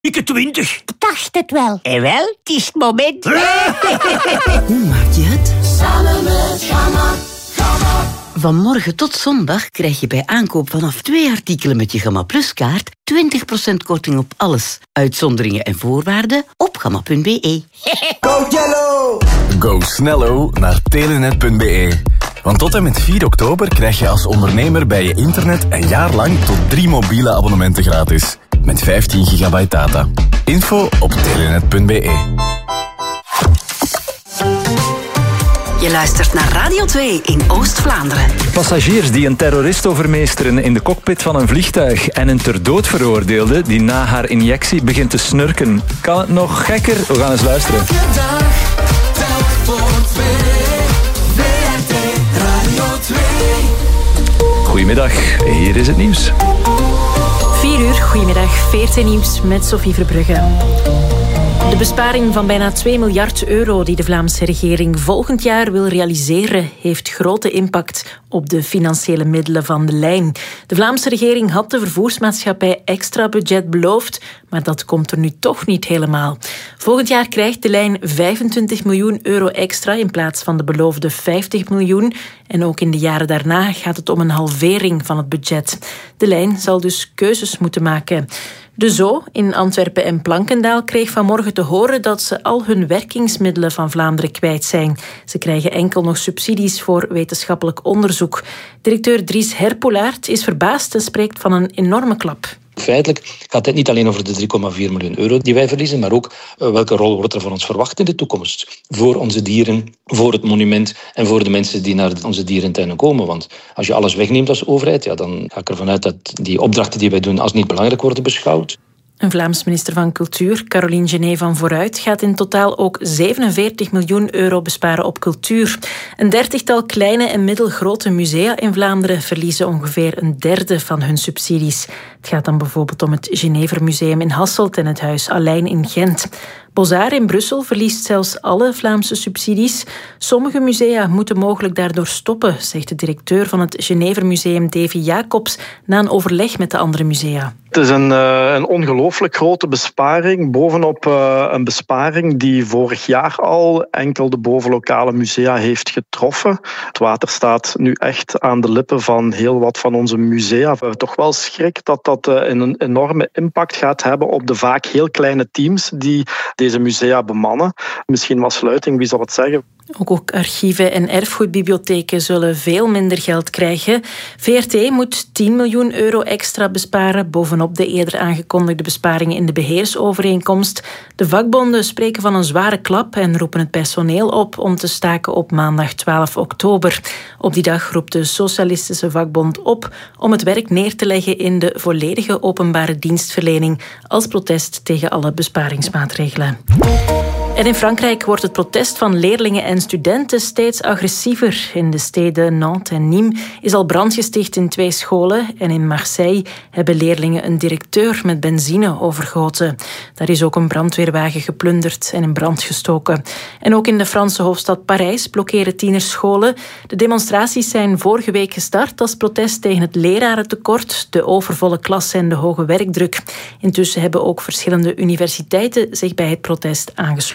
Ik 20. Ik dacht het wel. En wel, het is het moment. Hoe maak je het? Samen met Gamma. Van morgen tot zondag krijg je bij aankoop vanaf 2 artikelen met je Gamma Plus kaart 20% korting op alles. Uitzonderingen en voorwaarden op gamma.be. Go Jello! Go snello naar telenet.be. Want tot en met 4 oktober krijg je als ondernemer bij je internet een jaar lang tot 3 mobiele abonnementen gratis. Met 15 gigabyte data. Info op telenet.be. Je luistert naar Radio 2 in Oost-Vlaanderen. Passagiers die een terrorist overmeesteren in de cockpit van een vliegtuig en een ter dood veroordeelde die na haar injectie begint te snurken. Kan het nog gekker? We gaan eens luisteren. Elke dag, telk voor 2. VRT Radio 2. Goedemiddag, hier is het nieuws. 4 uur, goedemiddag, VRT Nieuws met Sophie Verbrugge. De besparing van bijna 2 miljard euro die de Vlaamse regering volgend jaar wil realiseren, heeft grote impact op de financiële middelen van de lijn. De Vlaamse regering had de vervoersmaatschappij extra budget beloofd, maar dat komt er nu toch niet helemaal. Volgend jaar krijgt de lijn 25 miljoen euro extra in plaats van de beloofde 50 miljoen. En ook in de jaren daarna gaat het om een halvering van het budget. De lijn zal dus keuzes moeten maken. De Zoo in Antwerpen en Plankendaal kreeg vanmorgen te horen dat ze al hun werkingsmiddelen van Vlaanderen kwijt zijn. Ze krijgen enkel nog subsidies voor wetenschappelijk onderzoek. Directeur Dries Herpoelaert is verbaasd en spreekt van een enorme klap. Feitelijk gaat het niet alleen over de 3,4 miljoen euro die wij verliezen, maar ook welke rol wordt er van ons verwacht in de toekomst. Voor onze dieren, voor het monument en voor de mensen die naar onze dierentuinen komen. Want als je alles wegneemt als overheid, ja, dan ga ik ervan uit dat die opdrachten die wij doen als niet belangrijk worden beschouwd. Een Vlaams minister van Cultuur, Caroline Genet van Vooruit, gaat in totaal ook 47 miljoen euro besparen op cultuur. Een 30-tal kleine en middelgrote musea in Vlaanderen verliezen ongeveer een derde van hun subsidies. Het gaat dan bijvoorbeeld om het Genevermuseum in Hasselt en het Huis Allein in Gent. Bozar in Brussel verliest zelfs alle Vlaamse subsidies. Sommige musea moeten mogelijk daardoor stoppen, zegt de directeur van het Genevermuseum Davy Jacobs na een overleg met de andere musea. Het is een ongelooflijk grote besparing bovenop een besparing die vorig jaar al enkel de bovenlokale musea heeft getroffen. Het water staat nu echt aan de lippen van heel wat van onze musea. We hebben toch wel schrik dat dat een enorme impact gaat hebben op de vaak heel kleine teams die deze musea bemannen. Misschien was sluiting, wie zal het zeggen? Ook archieven en erfgoedbibliotheken zullen veel minder geld krijgen. VRT moet 10 miljoen euro extra besparen, bovenop de eerder aangekondigde besparingen in de beheersovereenkomst. De vakbonden spreken van een zware klap en roepen het personeel op om te staken op maandag 12 oktober. Op die dag roept de Socialistische Vakbond op om het werk neer te leggen in de volledige openbare dienstverlening als protest tegen alle besparingsmaatregelen. En in Frankrijk wordt het protest van leerlingen en studenten steeds agressiever. In de steden Nantes en Nîmes is al brand gesticht in 2 scholen. En in Marseille hebben leerlingen een directeur met benzine overgoten. Daar is ook een brandweerwagen geplunderd en in brand gestoken. En ook in de Franse hoofdstad Parijs blokkeren tieners scholen. De demonstraties zijn vorige week gestart als protest tegen het lerarentekort, de overvolle klassen en de hoge werkdruk. Intussen hebben ook verschillende universiteiten zich bij het protest aangesloten.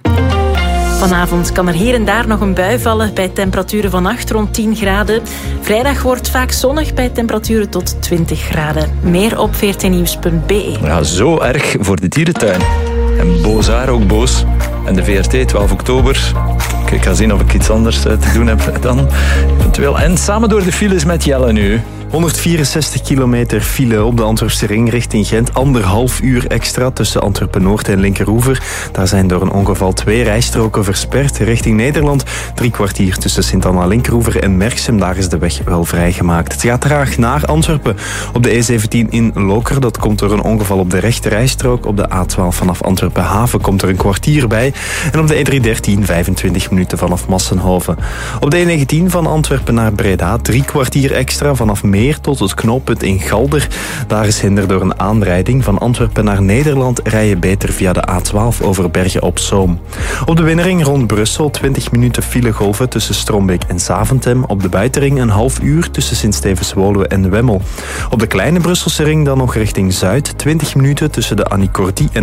Vanavond kan er hier en daar nog een bui vallen bij temperaturen vannacht rond 10 graden. Vrijdag wordt vaak zonnig bij temperaturen tot 20 graden. Meer op vrtnieuws.be. Ja, zo erg voor de dierentuin. En Bozar ook boos. En de VRT 12 oktober. Ik ga zien of ik iets anders te doen heb dan. Eventueel. En samen door de files met Jelle nu. 164 kilometer file op de Antwerpse ring richting Gent. 1,5 uur extra tussen Antwerpen-Noord en Linkeroever. Daar zijn door een ongeval 2 rijstroken versperd. Richting Nederland 3 kwartier tussen Sint-Anna-Linkeroever en Merksem. Daar is de weg wel vrijgemaakt. Het gaat traag naar Antwerpen. Op de E17 in Loker. Dat komt door een ongeval op de rechte rijstrook. Op de A12 vanaf Antwerpen-Haven komt er een kwartier bij. En op de E313 25 minuten vanaf Massenhoven. Op de E19 van Antwerpen naar Breda 3 kwartier extra vanaf Meren Meer tot het knooppunt in Galder. Daar is hinder door een aanrijding. Van Antwerpen naar Nederland rij je beter via de A12 over Bergen op Zoom. Op de binnenring rond Brussel 20 minuten filegolven tussen Strombeek en Zaventem. Op de buitenring een half uur tussen Sint-Stevens-Woluwe en Wemmel. Op de kleine Brusselse ring dan nog richting Zuid 20 minuten tussen de Annie Cordy en